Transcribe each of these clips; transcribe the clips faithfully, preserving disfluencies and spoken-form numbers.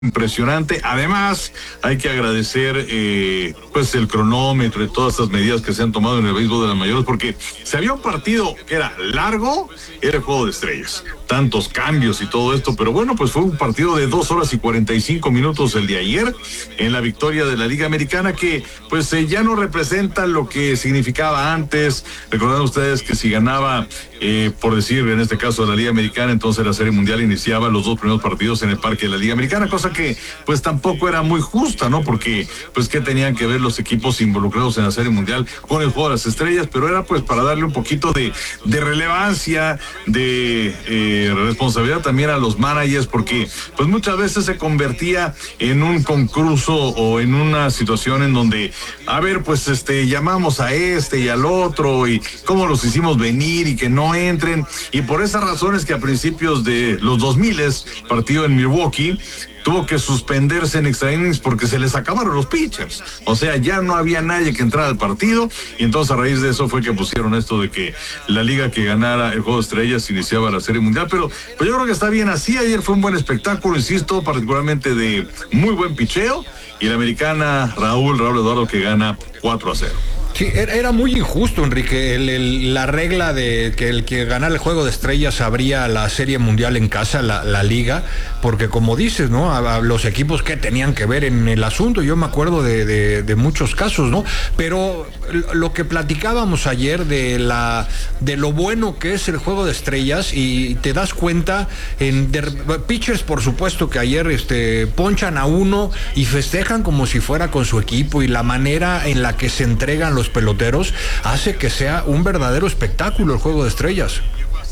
Impresionante. Además, hay que agradecer eh, pues el cronómetro y todas estas medidas que se han tomado en el béisbol de las mayores, porque se había un partido que era largo, era el Juego de Estrellas, tantos cambios y todo esto, pero bueno, pues fue un partido de dos horas y cuarenta y cinco minutos el de ayer, en la victoria de la Liga Americana, que pues eh, ya no representa lo que significaba antes. Recordando ustedes que si ganaba, eh, por decir en este caso la Liga Americana, entonces la Serie Mundial iniciaba los dos primeros partidos en el parque de la Liga Americana, cosa que pues tampoco era muy justa, ¿no? Porque pues qué tenían que ver los equipos involucrados en la Serie Mundial con el Juego de las Estrellas, pero era pues para darle un poquito de, de relevancia, de eh, responsabilidad también a los managers, porque pues muchas veces se convertía en un concurso o en una situación en donde, a ver, pues este, llamamos a este y al otro y cómo los hicimos venir y que no entren, y por esas razones que a principios de los dos miles, partido en Milwaukee, tuvo que suspenderse en extra innings porque se les acabaron los pitchers. O sea, ya no había nadie que entrara al partido, y entonces a raíz de eso fue que pusieron esto de que la liga que ganara el Juego de Estrellas iniciaba la Serie Mundial, pero pues yo creo que está bien así. Ayer fue un buen espectáculo, insisto, particularmente de muy buen picheo, y la americana Raúl, Raúl Eduardo, que gana cuatro a cero. Sí, era muy injusto, Enrique, el, el, la regla de que el que ganara el Juego de Estrellas abría la Serie Mundial en casa, la, la Liga, porque como dices, ¿no? A, a los equipos que tenían que ver en el asunto, yo me acuerdo de, de, de muchos casos, ¿no? Pero lo que platicábamos ayer de la de lo bueno que es el Juego de Estrellas, y te das cuenta en de, pitchers, por supuesto, que ayer este ponchan a uno y festejan como si fuera con su equipo, y la manera en la que se entregan los peloteros hace que sea un verdadero espectáculo el Juego de Estrellas.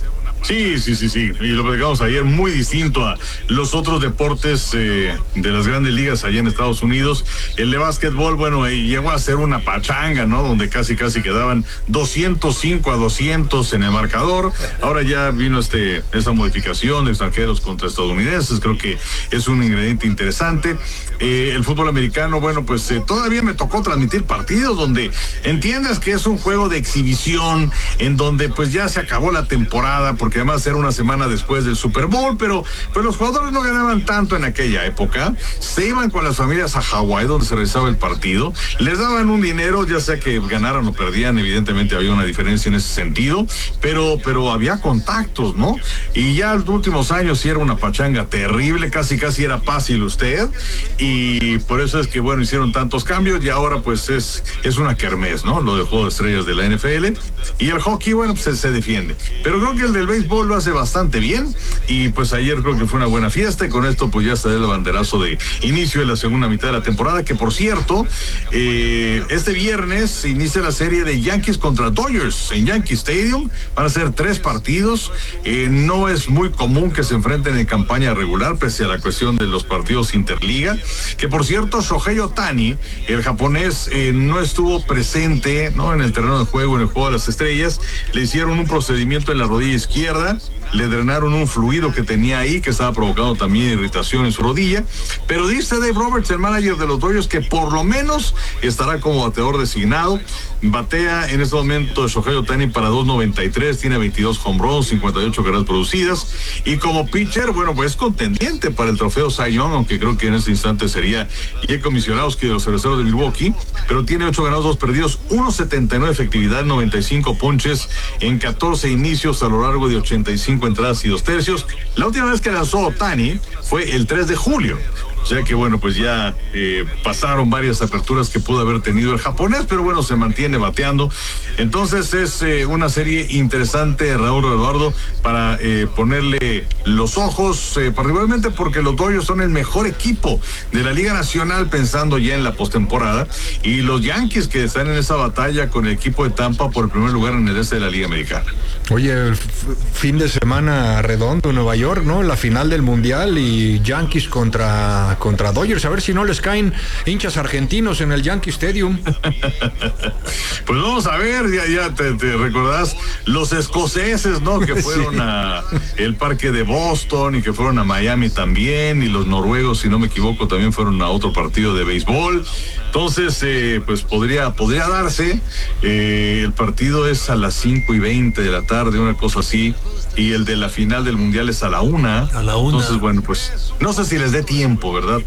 Sí, sí, sí, sí, y lo platicamos ayer, muy distinto a los otros deportes eh, de las grandes ligas allá en Estados Unidos. El de básquetbol, bueno, eh, llegó a ser una pachanga, ¿no? Donde casi casi quedaban doscientos cinco a doscientos en el marcador. Ahora ya vino este esa modificación de extranjeros contra estadounidenses, creo que es un ingrediente interesante. Eh, el fútbol americano, bueno, pues eh, todavía me tocó transmitir partidos donde entiendes que es un juego de exhibición, en donde pues ya se acabó la temporada, porque porque además era una semana después del Super Bowl, pero, pero los jugadores no ganaban tanto en aquella época. Se iban con las familias a Hawái, donde se realizaba el partido, les daban un dinero, ya sea que ganaran o perdían, evidentemente había una diferencia en ese sentido, pero, pero había contactos, ¿no? Y ya en los últimos años sí era una pachanga terrible, casi casi era fácil usted, y por eso es que, bueno, hicieron tantos cambios, y ahora pues es, es una kermés, ¿no? Lo del Juego de Estrellas de la N F L, y el hockey, bueno, pues se, se defiende. Pero creo que el del béisbol lo hace bastante bien, y pues ayer creo que fue una buena fiesta, y con esto pues ya está el banderazo de inicio de la segunda mitad de la temporada, que por cierto, eh, este viernes se inicia la serie de Yankees contra Dodgers en Yankee Stadium. Van a ser tres partidos, eh, no es muy común que se enfrenten en campaña regular, pese a la cuestión de los partidos interliga, que por cierto Shohei Ohtani, el japonés, eh, no estuvo presente, ¿no? En el terreno de juego, en el Juego de las Estrellas. Le hicieron un procedimiento en la rodilla izquierda, le drenaron un fluido que tenía ahí, que estaba provocando también irritación en su rodilla, pero dice Dave Roberts, el manager de los Dodgers, que por lo menos estará como bateador designado. Batea en este momento Shohei Ohtani para dos noventa y tres, tiene veintidós home runs, cincuenta y ocho carreras producidas, y como pitcher, bueno, pues es contendiente para el trofeo Cy Young, aunque creo que en este instante sería Jacob Misiorowski de los Cerveceros de Milwaukee, pero tiene ocho ganados, dos perdidos, uno setenta y nueve efectividad, noventa y cinco ponches en catorce inicios a lo largo de ochenta y cinco entradas y dos tercios. La última vez que lanzó Ohtani fue el tres de julio. O sea que bueno, pues ya eh, pasaron varias aperturas que pudo haber tenido el japonés, pero bueno, se mantiene bateando. Entonces es eh, una serie interesante, Raúl Eduardo, para eh, ponerle los ojos, eh, particularmente porque los Dodgers son el mejor equipo de la Liga Nacional, pensando ya en la postemporada, y los Yankees que están en esa batalla con el equipo de Tampa por el primer lugar en el este de la Liga Americana. Oye, el f- fin de semana redondo en Nueva York, ¿no? La final del Mundial, y Yankees contra, contra Dodgers. A ver si no les caen hinchas argentinos en el Yankee Stadium. Pues vamos a ver, ya, ya te, te recordás los escoceses, ¿no? Que fueron sí. a el parque de Boston, y que fueron a Miami también, y los noruegos, si no me equivoco, también fueron a otro partido de béisbol. Entonces, eh, pues podría, podría darse. Eh, el partido es a las cinco y veinte de la tarde, una cosa así. y el de la final del Mundial es a la una. A la una. Entonces, bueno, pues no sé si les dé tiempo, ¿verdad? ¿verdad?